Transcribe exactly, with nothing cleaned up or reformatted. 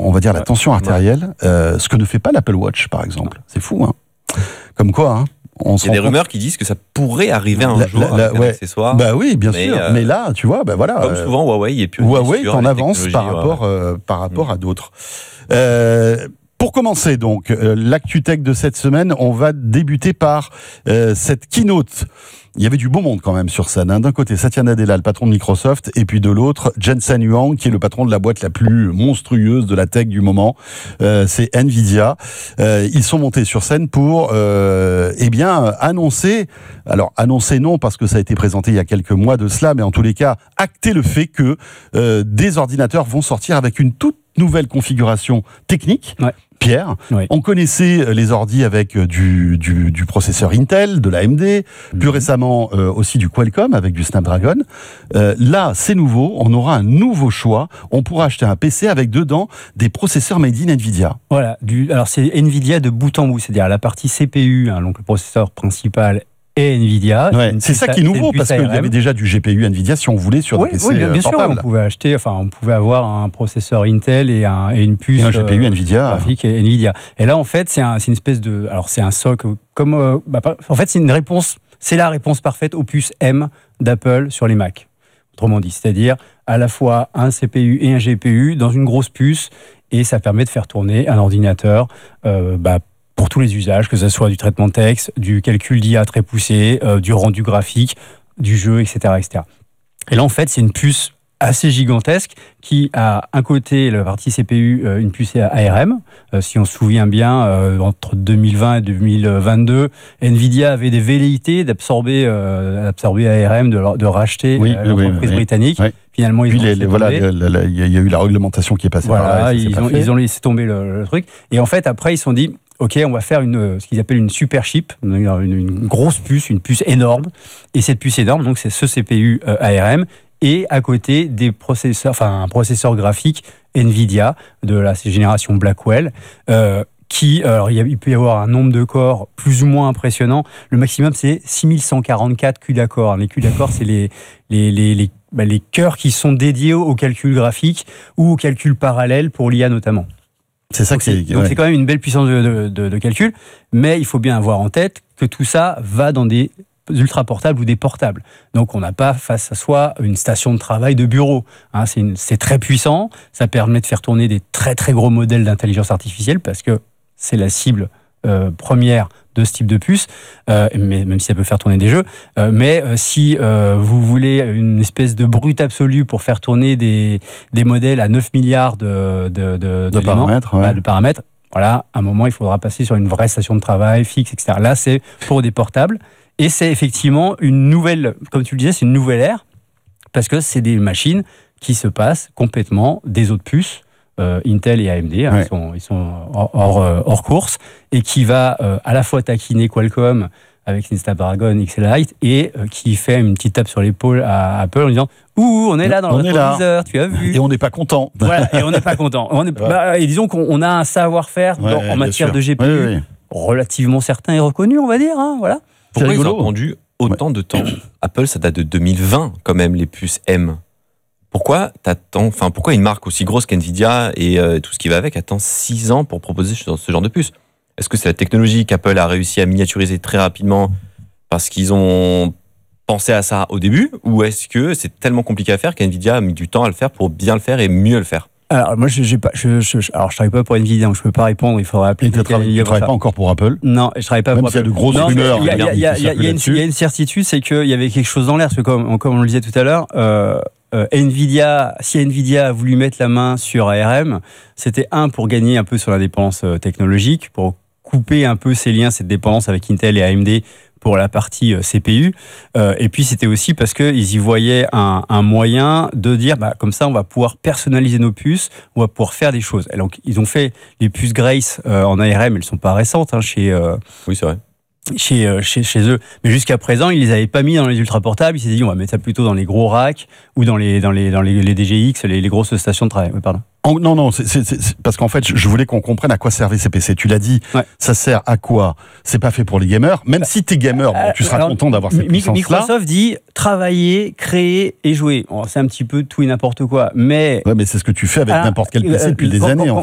on va dire, la tension artérielle, euh, ce que ne fait pas l'Apple Watch, par exemple. C'est fou, hein. Comme quoi, hein. On Il y a des rumeurs compte... qui disent que ça pourrait arriver un la, jour la, la, avec ouais. un accessoire. Bah oui, bien mais sûr. Euh, mais là, tu vois, bah voilà. Comme souvent, Huawei est plus Huawei est en avance par rapport, ouais. euh, par rapport mmh. à d'autres. Euh, Pour commencer donc, euh, l'actu-tech de cette semaine, on va débuter par euh, cette keynote. Il y avait du beau monde quand même sur scène. Hein. D'un côté, Satya Nadella, le patron de Microsoft, et puis de l'autre, Jensen Huang, qui est le patron de la boîte la plus monstrueuse de la tech du moment. Euh, c'est Nvidia. Euh, ils sont montés sur scène pour, euh, eh bien, annoncer. Alors, annoncer non, parce que ça a été présenté il y a quelques mois de cela, mais en tous les cas, acter le fait que euh, des ordinateurs vont sortir avec une toute nouvelle configuration technique. Ouais. Pierre, oui. On connaissait les ordis avec du, du, du processeur Intel, de l'A M D, mmh. plus récemment euh, aussi du Qualcomm avec du Snapdragon. Euh, là, c'est nouveau, on aura un nouveau choix. On pourra acheter un P C avec dedans des processeurs made in Nvidia. Voilà, du, alors c'est Nvidia de bout en bout, c'est-à-dire la partie C P U, hein, donc le processeur principal, et Nvidia. Ouais, c'est ça qui est nouveau, parce qu'il y avait déjà du G P U Nvidia si on voulait sur oui, des P C oui, bien, bien sûr, on pouvait acheter, enfin, on pouvait avoir un processeur Intel et, un, et une puce et un G P U euh, Nvidia. graphique et Nvidia. Et là, en fait, c'est, un, c'est une espèce de, alors c'est un socle comme, euh, bah, en fait, c'est une réponse, c'est la réponse parfaite aux puces M d'Apple sur les Mac. Autrement dit, c'est-à-dire à la fois un C P U et un G P U dans une grosse puce, et ça permet de faire tourner un ordinateur, euh, bah, pour tous les usages, que ce soit du traitement de texte, du calcul d'I A très poussé, euh, du rendu graphique, du jeu, et cetera, et cetera. Et là, en fait, c'est une puce assez gigantesque qui a un côté, la partie C P U, euh, une puce A R M. Euh, si on se souvient bien, euh, entre deux mille vingt et deux mille vingt-deux, Nvidia avait des velléités d'absorber, euh, d'absorber A R M, de, de racheter oui, euh, l'entreprise oui, oui, britannique. Oui. Finalement, ils Puis ont les, laissé voilà, tomber. Il y a eu la réglementation qui est passée voilà, par là. Ils ont, ils ont laissé tomber le, le truc. Et en fait, après, ils se sont dit, OK, on va faire une, ce qu'ils appellent une super chip, une, une, une grosse puce, une puce énorme. Et cette puce énorme, donc c'est ce C P U euh, A R M, et à côté des processeurs, enfin un processeur graphique Nvidia de la génération Blackwell. Euh, qui, alors il, y a, il peut y avoir un nombre de corps plus ou moins impressionnant. Le maximum, c'est six mille cent quarante-quatre Q d'accord. Les Q d'accord, c'est les, les, les, les, bah, les cœurs qui sont dédiés au calcul graphique ou au calcul parallèle pour l'I A notamment. C'est ça donc que c'est. c'est, donc ouais. c'est quand même une belle puissance de, de, de, de calcul, mais il faut bien avoir en tête que tout ça va dans des ultra portables ou des portables. Donc on n'a pas face à soi une station de travail de bureau. Hein, c'est, une, c'est très puissant, ça permet de faire tourner des très très gros modèles d'intelligence artificielle parce que c'est la cible euh, première de ce type de puce, euh, mais, même si ça peut faire tourner des jeux. Euh, mais euh, si euh, vous voulez une espèce de brute absolue pour faire tourner des, des modèles à neuf milliards de, de, de, de paramètres, ouais. bah, de paramètres, voilà, à un moment, il faudra passer sur une vraie station de travail fixe, et cetera. Là, c'est pour des portables. Et c'est effectivement une nouvelle, comme tu le disais, c'est une nouvelle ère, parce que c'est des machines qui se passent complètement des autres puces, euh, Intel et A M D, hein, ouais. ils sont, ils sont hors, hors, hors course, et qui va euh, à la fois taquiner Qualcomm avec une Snapdragon X Lite, et euh, qui fait une petite tape sur l'épaule à Apple en disant « Ouh, on est là dans on le rétroviseur, tu as vu ?» Et on n'est pas content. Voilà, et on n'est pas content. On est, ouais. bah, et disons qu'on a un savoir-faire ouais, dans, en matière sûr. de G P U oui, oui. relativement certain et reconnu, on va dire. Hein, voilà. Pourquoi ils ont attendu autant ouais. de temps ? Apple, ça date de deux mille vingt quand même, les puces M. Pourquoi t'attends, enfin, pourquoi une marque aussi grosse qu'Nvidia et euh, tout ce qui va avec attend six ans pour proposer ce genre de puce ? Est-ce que c'est la technologie qu'Apple a réussi à miniaturiser très rapidement parce qu'ils ont pensé à ça au début ? Ou est-ce que c'est tellement compliqué à faire qu'Nvidia a mis du temps à le faire pour bien le faire et mieux le faire ? Alors moi je j'ai pas je, je alors je travaille pas pour Nvidia donc je peux pas répondre, il faudrait appeler. Tu travailles travailles pas encore pour Apple ? Non, je travaille pas Même pour s'il Apple. y a de grosses non, rumeurs. Il y a, il y a, il y a, il y a, une, il y a une certitude, c'est qu'il y avait quelque chose dans l'air parce que comme comme on le disait tout à l'heure, euh, euh, Nvidia, si Nvidia a voulu mettre la main sur A R M, c'était un pour gagner un peu sur l'indépendance technologique, pour couper un peu ces liens, cette dépendance avec Intel et A M D pour la partie C P U. Euh, et puis, c'était aussi parce qu'ils y voyaient un, un moyen de dire, bah, comme ça, on va pouvoir personnaliser nos puces, on va pouvoir faire des choses. Et donc, ils ont fait les puces Grace euh, en A R M, elles ne sont pas récentes hein, chez... Euh, oui, c'est vrai. Chez, euh, chez, chez eux. Mais jusqu'à présent, ils les avaient pas mis dans les ultra portables. Ils s'étaient dit, on va mettre ça plutôt dans les gros racks ou dans les, dans les, dans les, les D G X, les, les grosses stations de travail. Oui, pardon. En, non, non, c'est, c'est, c'est parce qu'en fait, je voulais qu'on comprenne à quoi servaient ces P C. Tu l'as dit, ouais. Ça sert à quoi ? C'est pas fait pour les gamers. Même si t'es gamer, bon, tu seras alors, content d'avoir cette puissance-là. Microsoft dit travailler, créer et jouer. Bon, c'est un petit peu tout et n'importe quoi, mais... Ouais, mais c'est ce que tu fais avec ah, n'importe quel P C euh, depuis des quand, années, quand, en